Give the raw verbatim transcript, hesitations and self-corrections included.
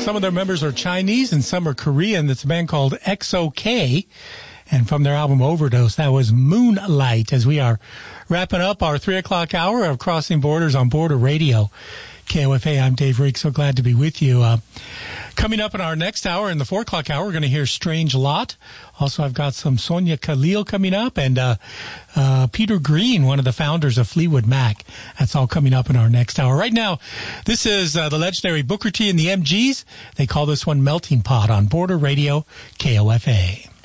Some of their members are Chinese and some are Korean. It's a band called X O K. And from their album Overdose, that was Moonlight, as we are wrapping up our three o'clock hour of Crossing Borders on Border Radio. K O F A, I'm Dave Riggs. So glad to be with you. Uh, coming up in our next hour, in the four o'clock hour, we're going to hear Strange Lot. Also, I've got some Sonia Khalil coming up and uh, uh, Peter Green, one of the founders of Fleetwood Mac. That's all coming up in our next hour. Right now, this is uh, the legendary Booker T and the M Gs. They call this one Melting Pot on Border Radio, K O F A.